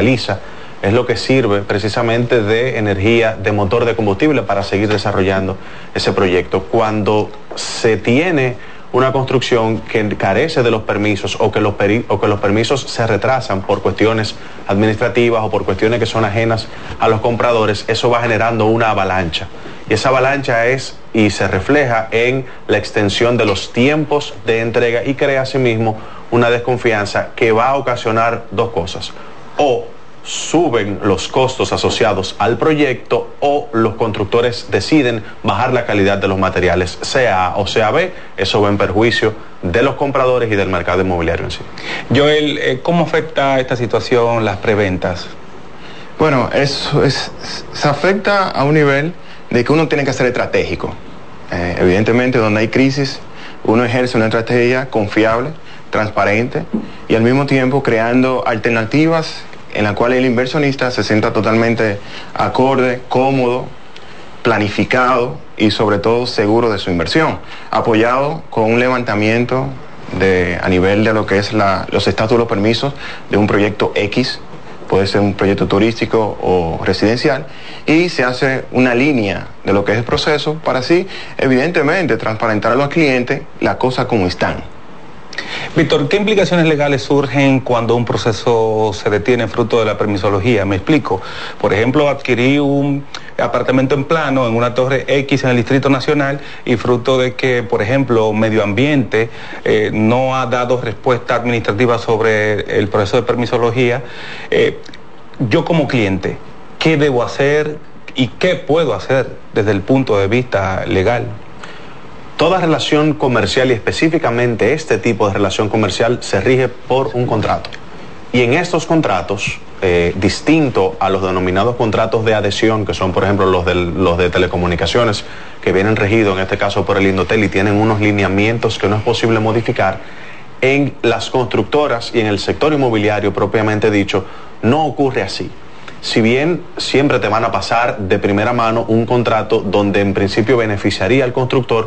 comercializa, es lo que sirve precisamente de energía, de motor de combustible para seguir desarrollando ese proyecto. Cuando se tiene una construcción que carece de los permisos o que los permisos se retrasan por cuestiones administrativas o por cuestiones que son ajenas a los compradores, eso va generando una avalancha. Y esa avalancha se refleja en la extensión de los tiempos de entrega y crea asimismo una desconfianza que va a ocasionar dos cosas: o suben los costos asociados al proyecto, o los constructores deciden bajar la calidad de los materiales, sea A o sea B. Eso va en perjuicio de los compradores y del mercado inmobiliario en sí. Joel, ¿cómo afecta esta situación las preventas? Bueno, se afecta a un nivel de que uno tiene que ser estratégico. Evidentemente, donde hay crisis, uno ejerce una estrategia confiable, transparente y al mismo tiempo creando alternativas en la cual el inversionista se sienta totalmente acorde, cómodo, planificado y sobre todo seguro de su inversión, apoyado con un levantamiento a nivel de lo que es los estatus de los permisos de un proyecto X, puede ser un proyecto turístico o residencial, y se hace una línea de lo que es el proceso para así, evidentemente, transparentar a los clientes las cosas como están. Víctor, ¿qué implicaciones legales surgen cuando un proceso se detiene fruto de la permisología? Me explico. Por ejemplo, adquirí un apartamento en plano en una torre X en el Distrito Nacional y fruto de que, por ejemplo, Medio Ambiente no ha dado respuesta administrativa sobre el proceso de permisología, yo como cliente, ¿qué debo hacer y qué puedo hacer desde el punto de vista legal? Toda relación comercial, y específicamente este tipo de relación comercial, se rige por un contrato. Y en estos contratos, distinto a los denominados contratos de adhesión, que son por ejemplo los de telecomunicaciones, que vienen regidos en este caso por el Indotel y tienen unos lineamientos que no es posible modificar, en las constructoras y en el sector inmobiliario propiamente dicho, no ocurre así. Si bien siempre te van a pasar de primera mano un contrato donde en principio beneficiaría al constructor,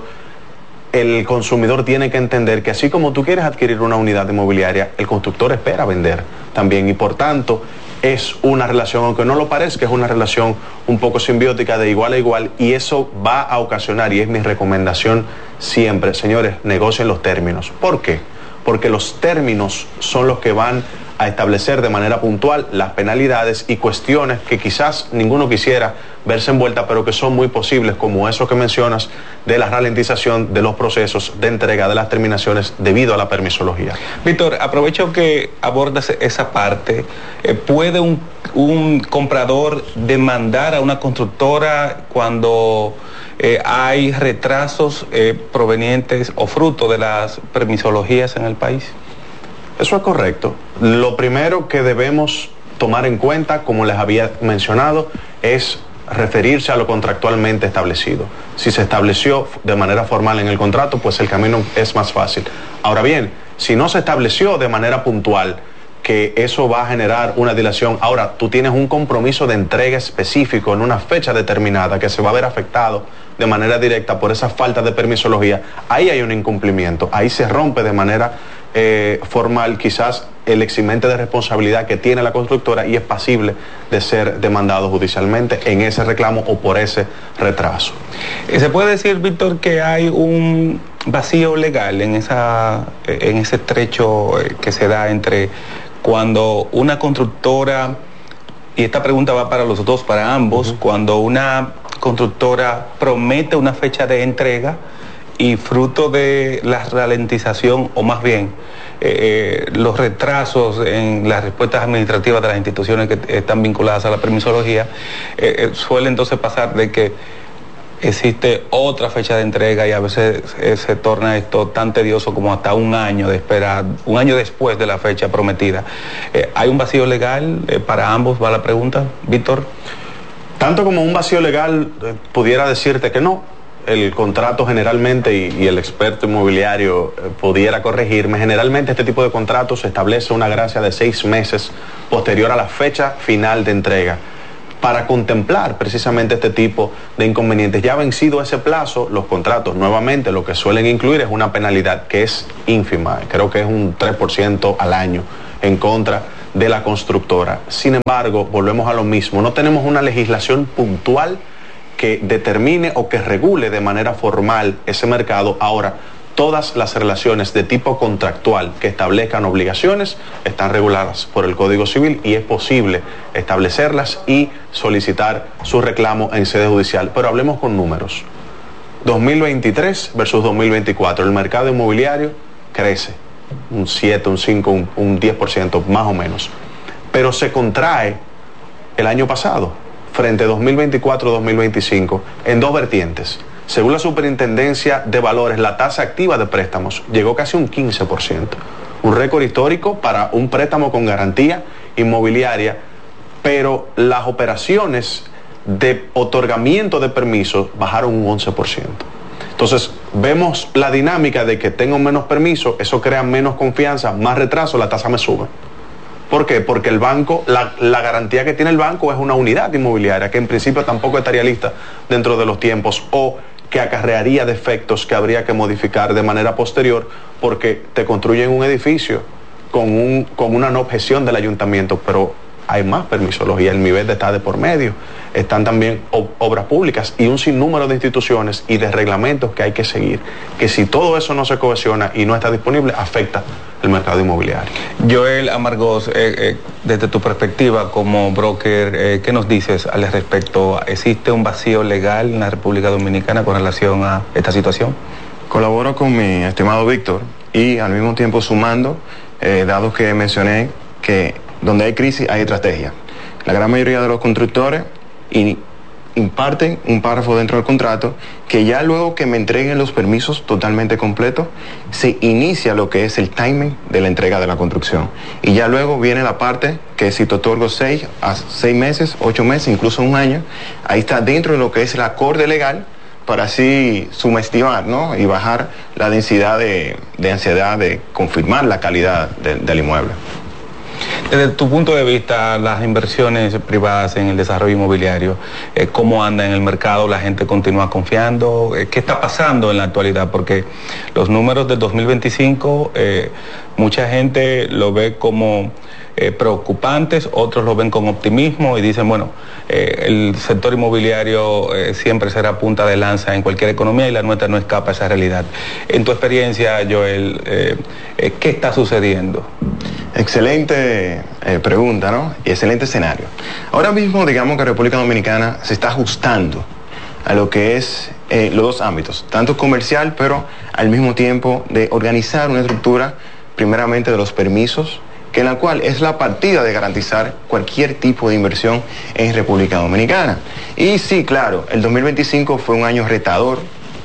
el consumidor tiene que entender que así como tú quieres adquirir una unidad inmobiliaria, el constructor espera vender también, y por tanto es una relación, aunque no lo parezca, es una relación un poco simbiótica de igual a igual, y eso va a ocasionar, y es mi recomendación siempre, señores, negocien los términos. ¿Por qué? Porque los términos son los que van a establecer de manera puntual las penalidades y cuestiones que quizás ninguno quisiera verse envuelta, pero que son muy posibles, como eso que mencionas de la ralentización de los procesos de entrega de las terminaciones debido a la permisología. Víctor, aprovecho que abordas esa parte. ¿Puede un comprador demandar a una constructora cuando hay retrasos provenientes o fruto de las permisologías en el país? Eso es correcto. Lo primero que debemos tomar en cuenta, como les había mencionado, es referirse a lo contractualmente establecido. Si se estableció de manera formal en el contrato, pues el camino es más fácil. Ahora bien, si no se estableció de manera puntual, que eso va a generar una dilación. Ahora, tú tienes un compromiso de entrega específico en una fecha determinada que se va a ver afectado de manera directa por esa falta de permisología. Ahí hay un incumplimiento, ahí se rompe de manera formal quizás el eximente de responsabilidad que tiene la constructora y es pasible de ser demandado judicialmente en ese reclamo o por ese retraso. ¿Se puede decir, Víctor, que hay un vacío legal en ese trecho que se da entre cuando una constructora, y esta pregunta va para los dos, para ambos, cuando una constructora promete una fecha de entrega y fruto de la ralentización, o más bien los retrasos en las respuestas administrativas de las instituciones que están vinculadas a la permisología, suele entonces pasar de que existe otra fecha de entrega y a veces se torna esto tan tedioso como hasta un año de espera, un año después de la fecha prometida. ¿Hay un vacío legal para ambos? ¿Va la pregunta, Víctor? Tanto como un vacío legal, pudiera decirte que no. El contrato generalmente, y el experto inmobiliario pudiera corregirme, generalmente este tipo de contratos se establece una gracia de 6 meses posterior a la fecha final de entrega, para contemplar precisamente este tipo de inconvenientes. Ya vencido ese plazo, los contratos nuevamente lo que suelen incluir es una penalidad que es ínfima, creo que es un 3% al año en contra de la constructora. Sin embargo, volvemos a lo mismo, no tenemos una legislación puntual que determine o que regule de manera formal ese mercado. Ahora, todas las relaciones de tipo contractual que establezcan obligaciones están reguladas por el Código Civil y es posible establecerlas y solicitar su reclamo en sede judicial. Pero hablemos con números. 2023 versus 2024, el mercado inmobiliario crece un 7, un 5, un 10% más o menos, pero se contrae el año pasado frente a 2024-2025 en dos vertientes. Según la Superintendencia de Valores, la tasa activa de préstamos llegó casi un 15%, un récord histórico para un préstamo con garantía inmobiliaria, pero las operaciones de otorgamiento de permisos bajaron un 11%. Entonces, vemos la dinámica de que tengo menos permisos, eso crea menos confianza, más retraso, la tasa me sube. ¿Por qué? Porque el banco, la garantía que tiene el banco es una unidad inmobiliaria que en principio tampoco estaría lista dentro de los tiempos o que acarrearía defectos que habría que modificar de manera posterior porque te construyen un edificio con una no objeción del ayuntamiento, pero hay más permisología, el MIBED está de por medio, están también obras públicas y un sinnúmero de instituciones y de reglamentos que hay que seguir, que si todo eso no se cohesiona y no está disponible, afecta el mercado inmobiliario. Joel Amargós, desde tu perspectiva como broker, ¿qué nos dices al respecto? ¿Existe un vacío legal en la República Dominicana con relación a esta situación? Colaboro con mi estimado Víctor y al mismo tiempo sumando, dados que mencioné que donde hay crisis hay estrategia. La gran mayoría de los constructores imparten un párrafo dentro del contrato que ya luego que me entreguen los permisos totalmente completos, se inicia lo que es el timing de la entrega de la construcción. Y ya luego viene la parte que si te otorgo 6 meses, 8 meses, incluso un año, ahí está dentro de lo que es el acorde legal para así subestimar, ¿no? Y bajar la densidad de ansiedad de confirmar la calidad del inmueble. Desde tu punto de vista, las inversiones privadas en el desarrollo inmobiliario, ¿cómo anda en el mercado? ¿La gente continúa confiando? ¿Qué está pasando en la actualidad? Porque los números del 2025, mucha gente lo ve como preocupantes, otros lo ven con optimismo y dicen, bueno, el sector inmobiliario siempre será punta de lanza en cualquier economía y la nuestra no escapa a esa realidad. En tu experiencia, Joel, ¿qué está sucediendo? Excelente pregunta, ¿no? Y excelente escenario. Ahora mismo, digamos que República Dominicana se está ajustando a lo que es los dos ámbitos, tanto comercial, pero al mismo tiempo de organizar una estructura, primeramente de los permisos, que en la cual es la partida de garantizar cualquier tipo de inversión en República Dominicana. Y sí, claro, el 2025 fue un año retador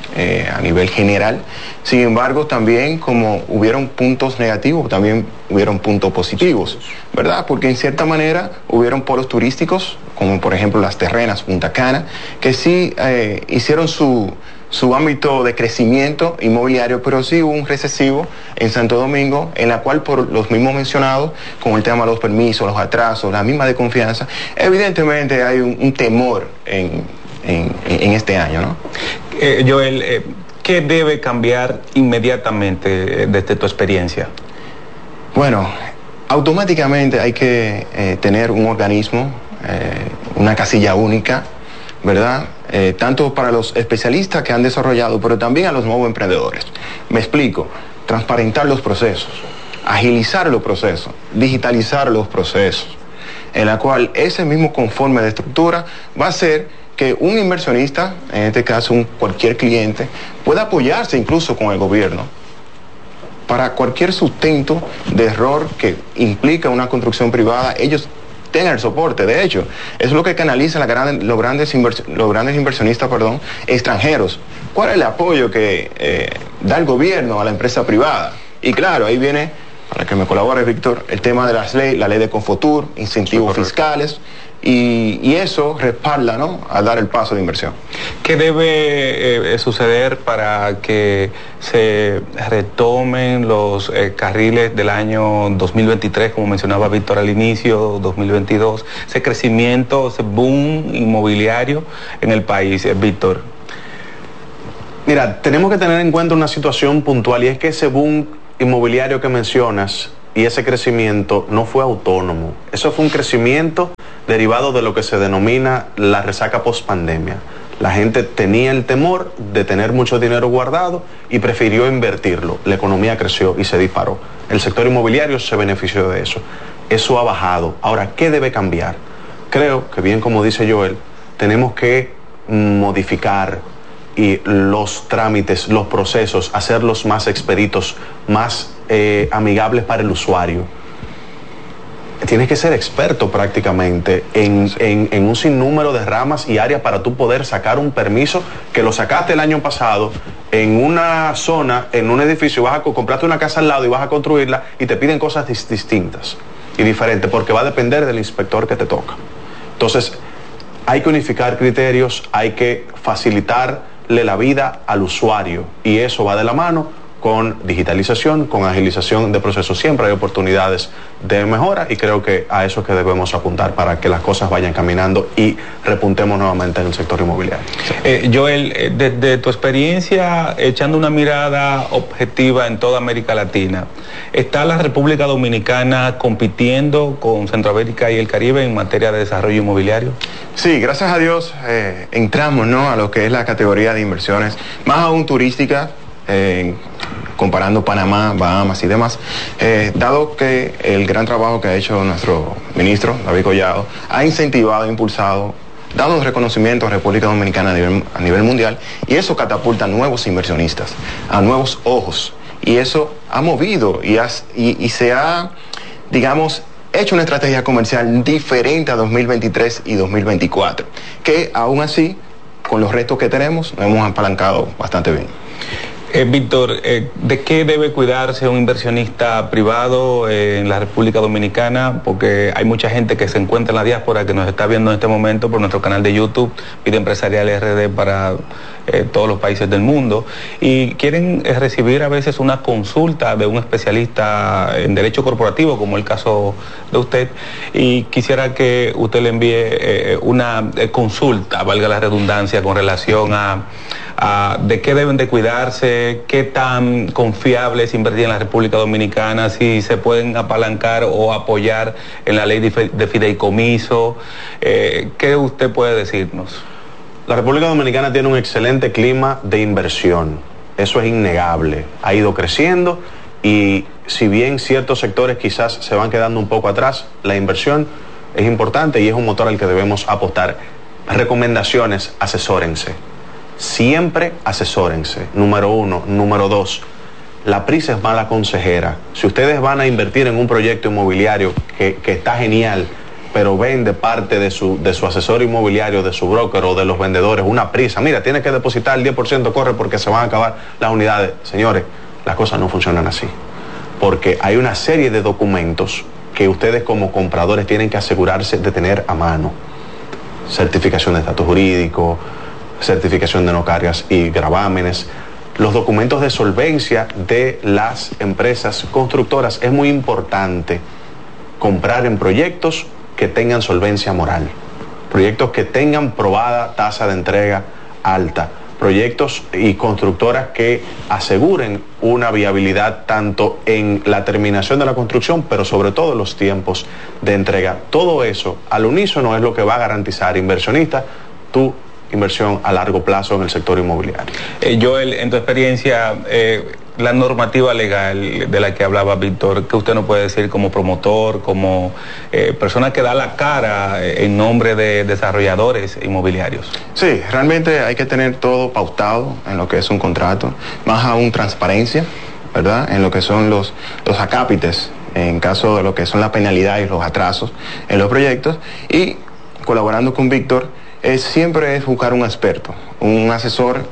a nivel general. Sin embargo, también como hubieron puntos negativos, también hubieron puntos positivos, ¿verdad? Porque en cierta manera hubieron polos turísticos, como por ejemplo las terrenas, Punta Cana, que sí hicieron su ámbito de crecimiento inmobiliario, pero sí hubo un recesivo en Santo Domingo, en la cual por los mismos mencionados, con el tema de los permisos, los atrasos, la misma desconfianza, evidentemente hay un temor en este año, ¿no? Joel, ¿qué debe cambiar inmediatamente desde tu experiencia? Bueno, automáticamente hay que tener un organismo, una casilla única, ¿verdad? Tanto para los especialistas que han desarrollado, pero también a los nuevos emprendedores. Me explico, transparentar los procesos, agilizar los procesos, digitalizar los procesos, en la cual ese mismo conforme de estructura va a ser que un inversionista, en este caso cualquier cliente, pueda apoyarse incluso con el gobierno para cualquier sustento de error que implica una construcción privada, ellos tengan el soporte. De hecho, eso es lo que canaliza los grandes inversionistas extranjeros. ¿Cuál es el apoyo que da el gobierno a la empresa privada? Y claro, ahí viene, para que me colabore Víctor, el tema de la ley de Confotur, incentivos fiscales, y eso respalda, ¿no?, a dar el paso de inversión. ¿Qué debe suceder para que se retomen los carriles del año 2023, como mencionaba Víctor al inicio, 2022, ese crecimiento, ese boom inmobiliario en el país, Víctor? Mira, tenemos que tener en cuenta una situación puntual y es que ese boom inmobiliario que mencionas y ese crecimiento no fue autónomo. Eso fue un crecimiento derivado de lo que se denomina la resaca post-pandemia. La gente tenía el temor de tener mucho dinero guardado y prefirió invertirlo. La economía creció y se disparó. El sector inmobiliario se benefició de eso. Eso ha bajado. Ahora, ¿qué debe cambiar? Creo que, bien como dice Joel, tenemos que modificar y los trámites, los procesos, hacerlos más expeditos, más amigables para el usuario. Tienes que ser experto prácticamente en un sinnúmero de ramas y áreas para tú poder sacar un permiso que lo sacaste el año pasado en una zona, en un edificio, compraste una casa al lado y vas a construirla y te piden cosas distintas y diferentes porque va a depender del inspector que te toca. Entonces, hay que unificar criterios, hay que facilitarle la vida al usuario y eso va de la mano con digitalización, con agilización de procesos. Siempre hay oportunidades de mejora y creo que a eso es que debemos apuntar para que las cosas vayan caminando y repuntemos nuevamente en el sector inmobiliario. Joel, desde tu experiencia, echando una mirada objetiva en toda América Latina, ¿está la República Dominicana compitiendo con Centroamérica y el Caribe en materia de desarrollo inmobiliario? Sí, gracias a Dios entramos, ¿no?, a lo que es la categoría de inversiones, más aún turística, comparando Panamá, Bahamas y demás, dado que el gran trabajo que ha hecho nuestro ministro, David Collado, ha incentivado, impulsado, dando reconocimiento a República Dominicana a nivel mundial, y eso catapulta a nuevos inversionistas, a nuevos ojos, y eso ha movido y se ha, digamos, hecho una estrategia comercial diferente a 2023 y 2024, que aún así, con los retos que tenemos, nos hemos apalancado bastante bien. Víctor, ¿de qué debe cuidarse un inversionista privado en la República Dominicana? Porque hay mucha gente que se encuentra en la diáspora que nos está viendo en este momento por nuestro canal de YouTube, Vida Empresarial RD para todos los países del mundo, y quieren recibir a veces una consulta de un especialista en derecho corporativo, como el caso de usted, y quisiera que usted le envíe una consulta, valga la redundancia, con relación a de qué deben de cuidarse, qué tan confiable es invertir en la República Dominicana, si se pueden apalancar o apoyar en la ley de fideicomiso. ¿Qué usted puede decirnos? La República Dominicana tiene un excelente clima de inversión, eso es innegable, ha ido creciendo y si bien ciertos sectores quizás se van quedando un poco atrás, la inversión es importante y es un motor al que debemos apostar. Recomendaciones, asesórense. Siempre asesórense, número uno. Número dos, la prisa es mala consejera. Si ustedes van a invertir en un proyecto inmobiliario que está genial, pero ven de parte de su asesor inmobiliario, de su broker o de los vendedores una prisa, mira, tienes que depositar el 10%, corre porque se van a acabar las unidades. Señores, las cosas no funcionan así, porque hay una serie de documentos que ustedes como compradores tienen que asegurarse de tener a mano. Certificación de estatus jurídico, certificación de no cargas y gravámenes, los documentos de solvencia de las empresas constructoras. Es muy importante comprar en proyectos que tengan solvencia moral, proyectos que tengan probada tasa de entrega alta, proyectos y constructoras que aseguren una viabilidad tanto en la terminación de la construcción, pero sobre todo en los tiempos de entrega. Todo eso al unísono es lo que va a garantizar, inversionista, tu inversión a largo plazo en el sector inmobiliario. Joel, en tu experiencia, la normativa legal de la que hablaba Víctor, ¿qué usted nos puede decir como promotor, como persona que da la cara en nombre de desarrolladores inmobiliarios? Sí, realmente hay que tener todo pautado en lo que es un contrato, más aún transparencia, ¿verdad?, en lo que son los acápites, en caso de lo que son las penalidades y los atrasos en los proyectos, y colaborando con Víctor, siempre es buscar un experto, un asesor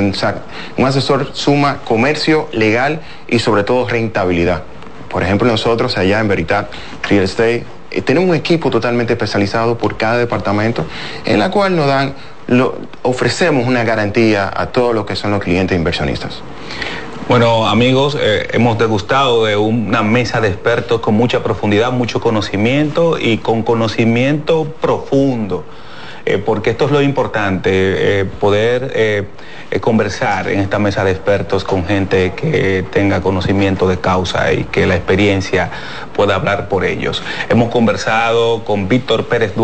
suma comercio legal y sobre todo rentabilidad. Por ejemplo, nosotros allá en Veritat Real Estate tenemos un equipo totalmente especializado por cada departamento, en la cual ofrecemos una garantía a todos los que son los clientes inversionistas. Bueno, amigos, hemos degustado de una mesa de expertos con mucha profundidad, mucho conocimiento y con conocimiento profundo porque esto es lo importante, poder conversar en esta mesa de expertos con gente que tenga conocimiento de causa y que la experiencia pueda hablar por ellos. Hemos conversado con Víctor Pérez Duarte,